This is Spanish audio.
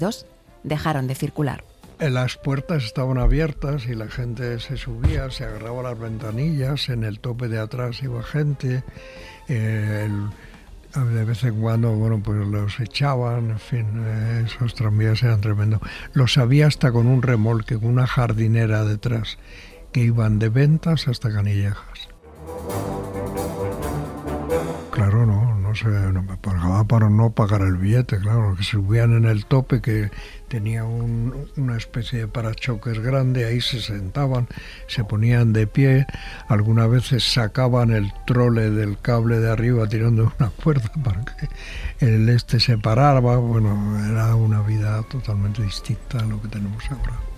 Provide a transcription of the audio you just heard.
Dos dejaron de circular. Las puertas estaban abiertas y la gente se subía, se agarraba a las ventanillas, en el tope de atrás iba gente, de vez en cuando, pues los echaban, en fin, esos tranvías eran tremendos. Los había hasta con un remolque, con una jardinera detrás, que iban de Ventas hasta Canillejas. Claro, no me pagaba para no pagar el billete, claro, que subían en el tope, que tenía una especie de parachoques grande, ahí se sentaban, se ponían de pie, algunas veces sacaban el trole del cable de arriba tirando una cuerda para que el se parara. Bueno, era una vida totalmente distinta a lo que tenemos ahora.